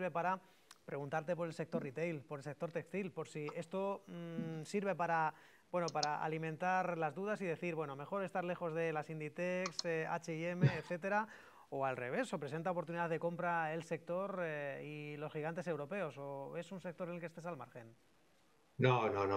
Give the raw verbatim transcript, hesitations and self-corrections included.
sirve para preguntarte por el sector retail, por el sector textil, por si esto mmm, sirve para, bueno, para alimentar las dudas y decir, bueno, mejor estar lejos de las Inditex, eh, H y M, etcétera, o al revés, o presenta oportunidad de compra el sector eh, y los gigantes europeos, o es un sector en el que estés al margen. No, no, no.